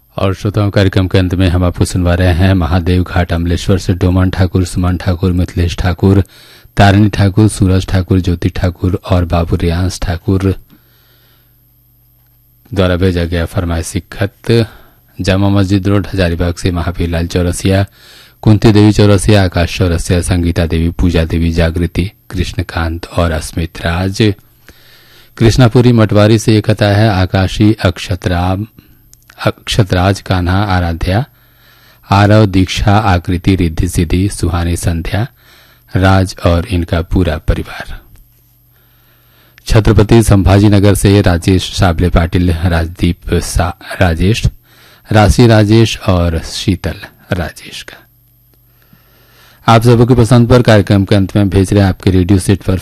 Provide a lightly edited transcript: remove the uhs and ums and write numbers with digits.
और श्रोताओं, कार्यक्रम के अंत में हम आपको सुनवा रहे हैं महादेव घाट अमलेश्वर से डोमन ठाकुर, सुमन ठाकुर, मिथिलेश ठाकुर, तारिणी ठाकुर, सूरज ठाकुर, ज्योति ठाकुर और बाबू रियांश ठाकुर द्वारा भेजा गया फरमाइशी खत जामा मस्जिद रोड, हजारीबाग से महावीर लाल चौरसिया, कुंती देवी चौरसिया, आकाश चौरसिया, संगीता देवी, पूजा देवी, जागृति, कृष्णकांत और अस्मित राज। कृष्णापुरी मटवारी से ये खत आया है आकाशी, अक्षतराज, कान्हा, आराध्या, आरव, दीक्षा, आकृति, रिद्धि सिद्धि, सुहानी, संध्या, राज और इनका पूरा परिवार। छत्रपति संभाजीनगर से राजेश साबले पाटिल, राजदीप राजेश, राशि राजेश और शीतल राजेश का। आप सबों की पसंद पर कार्यक्रम के अंत में भेज रहे हैं आपके रेडियो सेट पर